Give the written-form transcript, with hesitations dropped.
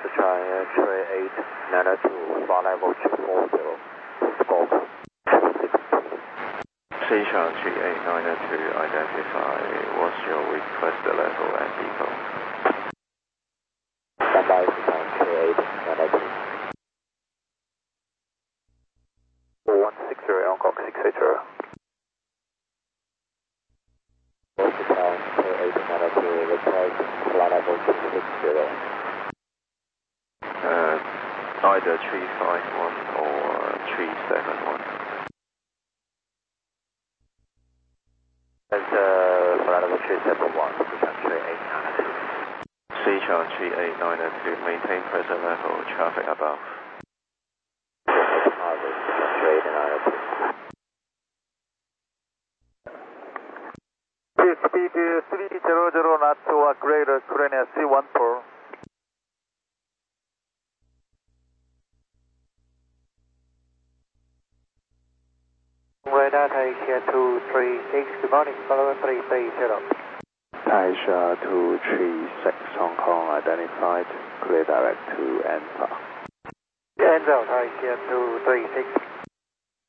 X-ray 892, flight level 240, scope 260. Seishan 3892, identify what's your request level and depot. Standby Seishan 3892. 4160, Hong Kong 680. Seishan 3892, request flight level 260. Either 351 or 371. That's flight level 371, Seishan 3892. Seishan 3892, maintain present level, traffic above. Speed 300 knots to greater Korea C14. Radar Taisha 236, good morning, follow 330. Taisha 236, Hong Kong identified, clear direct to ANFA. Enzo, Taisha 236.